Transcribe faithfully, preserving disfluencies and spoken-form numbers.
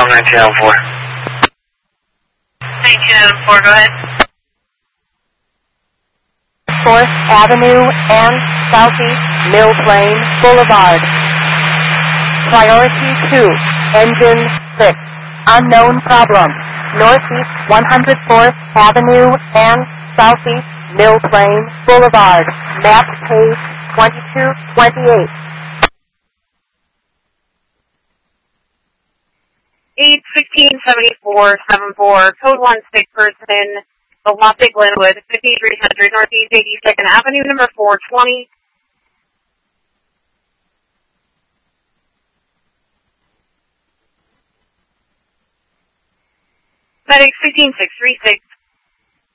Helm nineteen oh four. nineteen oh four, go ahead. fourth Avenue and Southeast Mill Plain Boulevard. Priority two, engine six. Unknown problem. Northeast one hundred fourth Avenue and Southeast Mill Plain Boulevard. Map page twenty-two twenty-eight. eight sixteen seventy-four seventy-four, code one six person, Velocity Glenwood, fifty-three hundred Northeast eighty-second Avenue, number four twenty. Medic sixteen six three six,